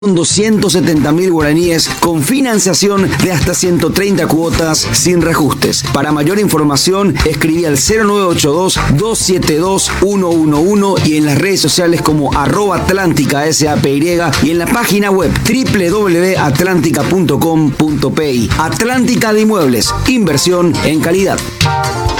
con 270.000 guaraníes con financiación de hasta 130 cuotas sin reajustes. Para mayor información, escribí al 0982-272-111 y en las redes sociales como @Atlántica SAPY y en la página web www.atlantica.com.pi. Atlántica de Inmuebles, inversión en calidad.